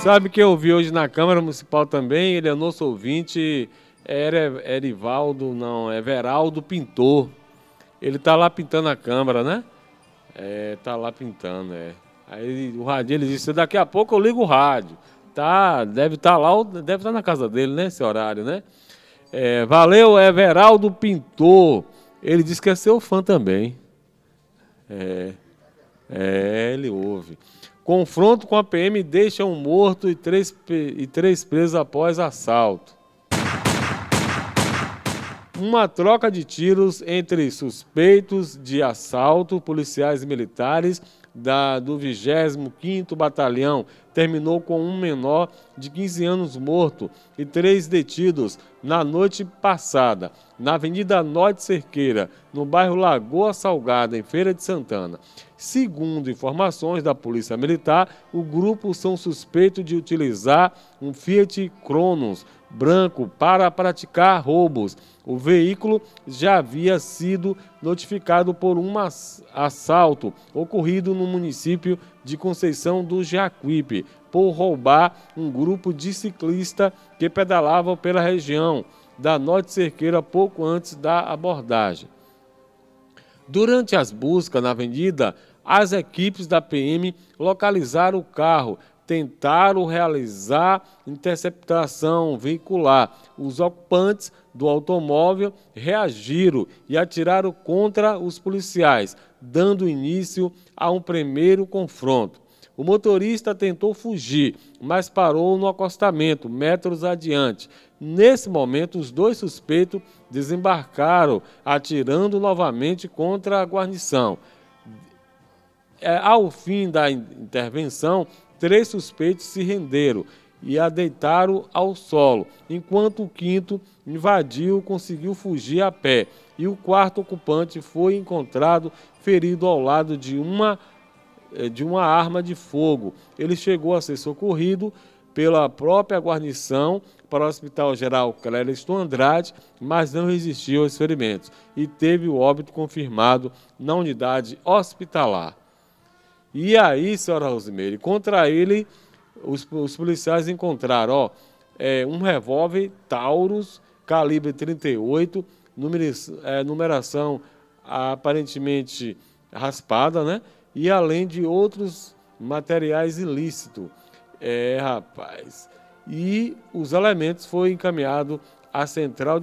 Sabe que eu vi hoje na Câmara Municipal também, ele é nosso ouvinte, Erivaldo, não, é Veraldo Pintor. Ele tá lá pintando a Câmara, né? Tá lá pintando, Aí o rádio, ele disse, daqui a pouco eu ligo o rádio. Tá, deve estar lá, deve estar na casa dele, né, esse horário, né? Valeu, Veraldo Pintor. Ele disse que é seu fã também. Ele ouve. Confronto com a PM deixa um morto e três presos após assalto. Uma troca de tiros entre suspeitos de assalto, policiais e militares do 25º Batalhão terminou com um menor de 15 anos morto e 3 detidos na noite passada, na Avenida Norte Cerqueira, no bairro Lagoa Salgada, em Feira de Santana. Segundo informações da Polícia Militar, o grupo são suspeitos de utilizar um Fiat Cronos branco para praticar roubos. O veículo já havia sido notificado por um assalto ocorrido no município de Conceição do Jacuípe, por roubar um grupo de ciclistas que pedalavam pela região da Norte Cerqueira pouco antes da abordagem. Durante as buscas na avenida, as equipes da PM localizaram o carro, tentaram realizar interceptação veicular. Os ocupantes do automóvel reagiram e atiraram contra os policiais, dando início a um primeiro confronto. O motorista tentou fugir, mas parou no acostamento, metros adiante. Nesse momento, os 2 suspeitos desembarcaram, atirando novamente contra a guarnição. Ao fim da intervenção, 3 suspeitos se renderam e a deitaram ao solo, enquanto o 5º invadiu, conseguiu fugir a pé. E o 4º ocupante foi encontrado ferido ao lado de uma arma de fogo. Ele chegou a ser socorrido pela própria guarnição para o Hospital Geral Clériston Andrade, mas não resistiu aos ferimentos e teve o óbito confirmado na unidade hospitalar. E aí, senhora Rosimeire, contra ele, os policiais encontraram um revólver Taurus, calibre 38, numeração aparentemente raspada, né? E além de outros materiais ilícitos. Rapaz. E os elementos foram encaminhados à Central